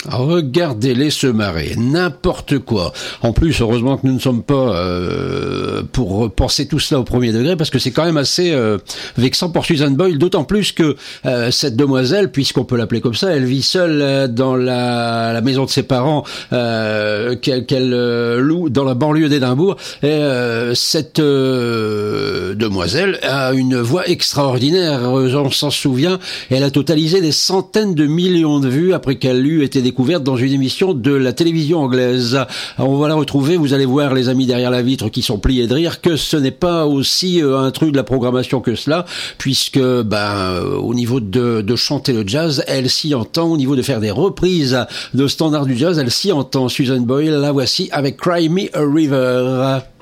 Regardez-les se marrer, n'importe quoi. En plus, heureusement que nous ne sommes pas pour penser tout cela au premier degré, parce que c'est quand même assez vexant pour Susan Boyle, d'autant plus que cette demoiselle, puisqu'on peut l'appeler comme ça, elle vit seule dans la maison de ses parents qu'elle loue dans la banlieue d'Édimbourg. Et cette demoiselle a une voix extraordinaire, on s'en souvient. Elle a totalisé des centaines de millions de vues après qu'elle eut été découverte dans une émission de la télévision anglaise. Alors on va la retrouver, vous allez voir les amis derrière la vitre qui sont pliés de rire, que ce n'est pas aussi un truc de la programmation que cela, puisque au niveau de chanter le jazz, elle s'y entend, au niveau de faire des reprises de standards du jazz, elle s'y entend. Susan Boyle, la voici avec Cry Me a River.